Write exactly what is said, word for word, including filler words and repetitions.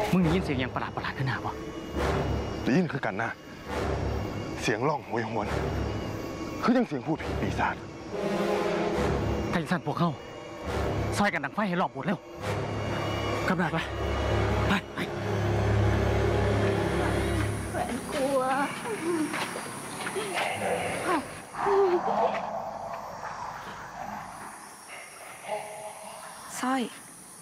มึงได้ยินเสียงอย่างประหลาดประหลาดขึ้นหนาปะได้ยินคือกันนะเสียงร้องโหยหวนคือยังเสียงพูดผีปีศาจไทยสั่นพวกเขาซอยกันดังไฟให้รอบหมดเร็วกลับได้ปะไปไปแหวนกลัว